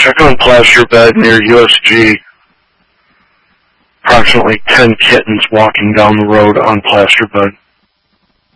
check on Plaster Bed near USG. Approximately 10 kittens walking down the road on Plaster Bed.